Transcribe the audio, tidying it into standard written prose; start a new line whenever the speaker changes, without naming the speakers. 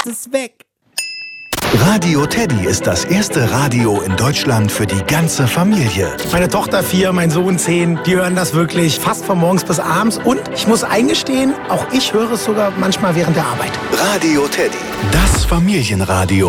ist weg.
Radio Teddy ist das erste Radio in Deutschland für die ganze Familie.
Meine Tochter 4, mein Sohn 10, die hören das wirklich fast von morgens bis abends. Und ich muss eingestehen, auch ich höre es sogar manchmal während der Arbeit.
Radio Teddy, das Familienradio.